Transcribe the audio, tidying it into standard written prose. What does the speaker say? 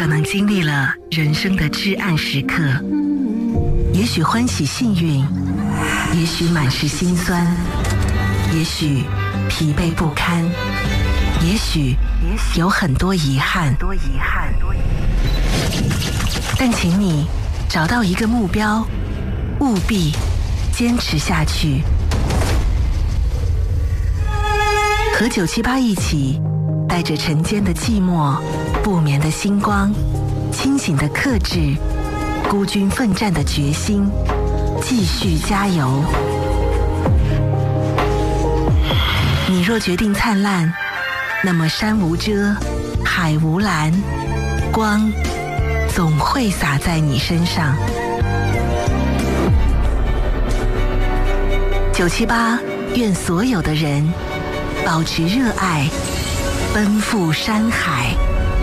可能经历了人生的至暗时刻，也许欢喜幸运，也许满是心酸，也许疲惫不堪，也许有很多遗憾。但请你找到一个目标，务必坚持下去。和978一起，带着晨间的寂寞，不眠的星光，清醒的克制，孤军奋战的决心，继续加油。你若决定灿烂，那么山无遮，海无拦，光总会洒在你身上。978愿所有的人保持热爱，奔赴山海。